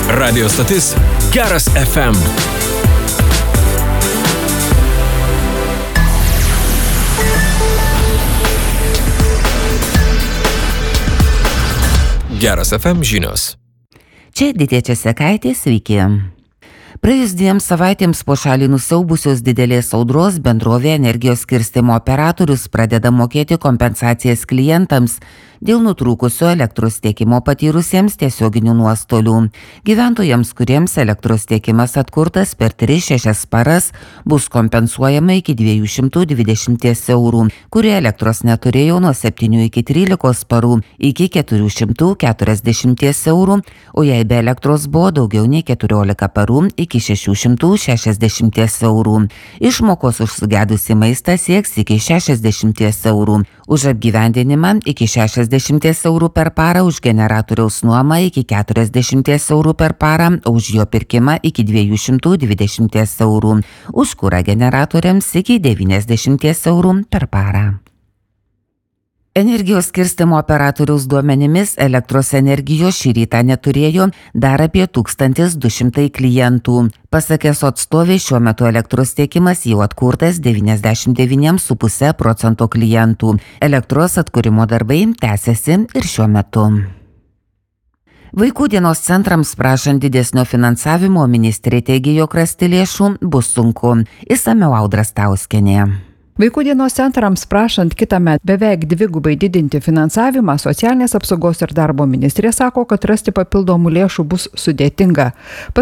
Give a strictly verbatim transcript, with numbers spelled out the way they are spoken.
Radio stotis Geras F M. Geras F M žinios. Čia Edita Česekaitė, sveiki. Praėjus dviem savaitėms po šalį nusiaubusios didelės audros bendrovė Energijos skirstymo operatorius pradeda mokėti kompensacijas klientams dėl nutrūkusio elektros tiekimo patyrusiems tiesioginių nuostolių. Gyventojams, kuriems elektros tiekimas atkurtas per tris šešias paras, bus kompensuojama iki dviejų šimtų dvidešimt eurų, kurie elektros neturėjo nuo septynių iki trylikos parų iki keturių šimtų keturiasdešimt eurų, o jei be elektros buvo daugiau nei keturiolika parų iki šešių šimtų šešiasdešimt eurų. Išmokos už sugedusį maistą sieks iki šešiasdešimt eurų, už apgyvendinimą iki šešiasdešimt eurų per parą, už generatoriaus nuomą iki keturiasdešimt eurų per parą, už jo pirkimą iki dviejų šimtų dvidešimt eurų, už kurą generatoriams iki devyniasdešimt eurų per parą. Energijos skirstymo operatoriaus duomenimis elektros energijos šį rytą neturėjo dar apie tūkstantis du šimtai klientų. Pasak eso atstovės, šiuo metu elektros tiekimas jau atkurtas devyniasdešimt devyni su puse procento klientų. Elektros atkūrimo darbai tęsiasi ir šiuo metu. Vaikų dienos centrams prašant didesnio finansavimo ministrė teigė, jog rasti lėšų bus sunku. Išsamiau Audra Stauskienė. Vaikų dienos centrams prašant kitąmet beveik dvigubai didinti finansavimą, socialinės apsaugos ir darbo ministrė sako, kad rasti papildomų lėšų bus sudėtinga.